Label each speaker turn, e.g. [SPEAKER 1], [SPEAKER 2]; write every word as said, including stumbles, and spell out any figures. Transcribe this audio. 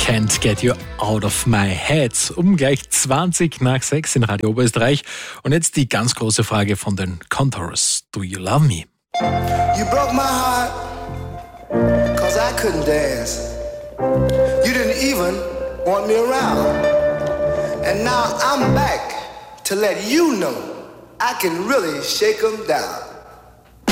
[SPEAKER 1] Can't Get You Out of My Head. Um gleich zwanzig nach sechs in Radio Oberösterreich. Und jetzt die ganz große Frage von den Contours. Do you love me?
[SPEAKER 2] You broke my heart, cause I couldn't dance. You didn't even want me around. And now I'm back to let you know I can really shake 'em down.